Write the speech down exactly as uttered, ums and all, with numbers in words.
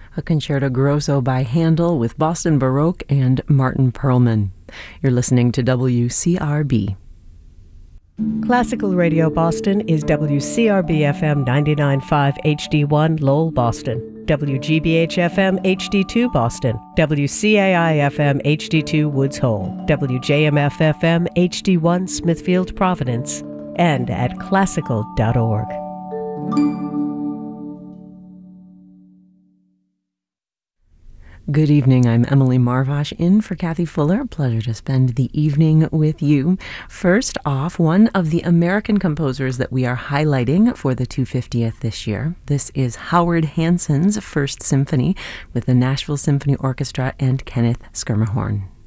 a concerto grosso by Handel with Boston Baroque and Martin Perlman. You're listening to W C R B. Classical Radio Boston is W C R B F M ninety-nine point five H D one Lowell, Boston, W G B H F M H D two Boston, W C A I F M H D two Woods Hole, W J M F F M H D one Smithfield, Providence, and at classical dot org. Good evening. I'm Emily Marvash in for Kathy Fuller. Pleasure to spend the evening with you. First off, one of the American composers that we are highlighting for the two hundred fiftieth this year. This is Howard Hanson's First Symphony with the Nashville Symphony Orchestra and Kenneth Schermerhorn.